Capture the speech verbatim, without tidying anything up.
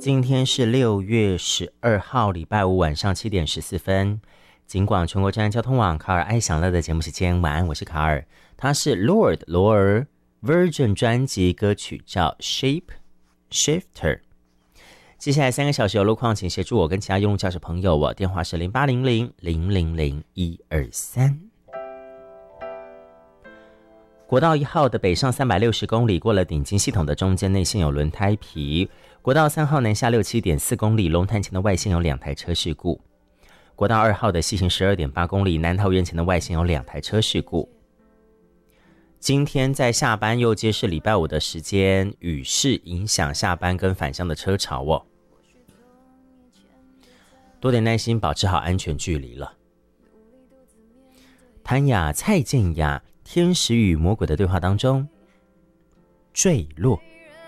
今天是六月十二号，礼拜五晚上七点十四分。警广全国治安交通网卡尔爱享乐的节目时间，晚安，我是卡尔，他是 Lord 罗尔 Virgin 专辑歌曲叫 Shape Shifter。接下来三个小时有路况，请协助我跟其他用户驾驶朋友，我电话是零八零零零零零一二三。国道一号的北上三百六十公里，过了顶金系统的中间内线有轮胎皮。国道三号南下六七点四公里，龙潭前的外线有两台车事故。国道二号的西行十二点八公里，南桃园前的外线有两台车事故。今天在下班又接是礼拜五的时间，雨势影响下班跟返乡的车潮哦，多点耐心，保持好安全距离了。谭雅、蔡健雅《天使与魔鬼的对话》当中，坠落。